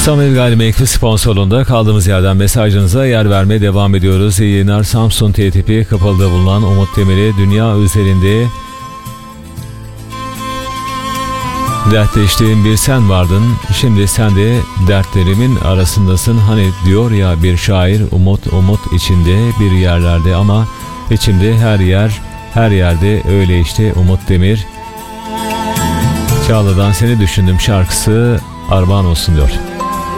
Samuel Gayrimenkul sponsorluğunda kaldığımız yerden mesajınıza yer vermeye devam ediyoruz. İyi yayınlar. Samsun T-tipi Kapalı'da bulunan Umut Demir'i dünya üzerinde dertleştiğim bir sen vardın. Şimdi sen de dertlerimin arasındasın. Hani diyor ya bir şair, umut umut içinde bir yerlerde, ama içimde her yerde öyle işte Umut Demir. Çağla'dan Seni Düşündüm şarkısı armağan olsun diyor.